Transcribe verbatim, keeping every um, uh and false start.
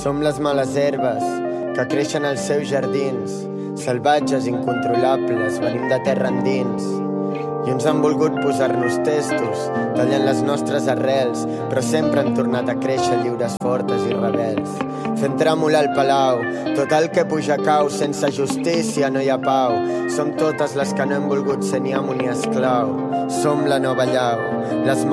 Som les males herbes que creixen als seus jardins, salvatges, incontrolables, venim de terra endins. I uns han volgut posar-nos testos, tallant les nostres arrels, però sempre han tornat a créixer lliures, fortes i rebels. Fent tremolar el palau, tot el que puja cau, sense justícia no hi ha pau. Som totes les que no hem volgut ser ni amo ni esclau. Som la nova llau, les